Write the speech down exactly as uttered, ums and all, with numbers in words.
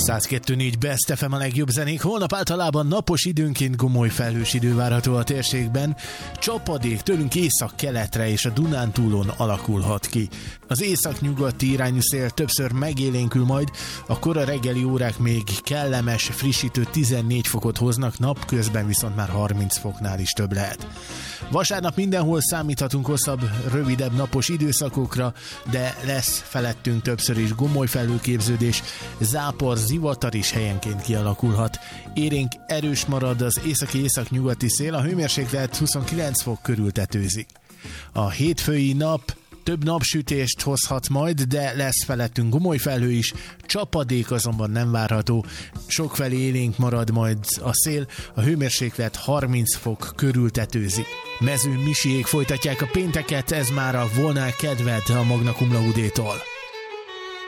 száz kettő négy Best ef em a legjobb zenék. Holnap általában napos időnként gomoly felhős idő várható a térségben. Csapadék tőlünk észak-keletre és a Dunántúlon alakulhat ki. Az észak-nyugati irányú szél többször megélénkül majd, a kora reggeli órák még kellemes, frissítő tizennégy fokot hoznak, napközben viszont már harminc foknál is több lehet. Vasárnap mindenhol számíthatunk hosszabb, rövidebb napos időszakokra, de lesz felettünk többször is gomoly felhőképződés, zápor, zivatar is helyenként kialakulhat. Élénk erős marad az északi-északnyugati szél, a hőmérséklet huszonkilenc fok körül tetőzik. A hétfői nap több napsütést hozhat majd, de lesz felettünk gomoly felhő is, csapadék azonban nem várható. Sokfelé élénk marad majd a szél, a hőmérséklet harminc fok körül tetőzik. Mezőn Misiék folytatják a pénteket, ez már a Volnál kedved a Magna Cum Laude-tól.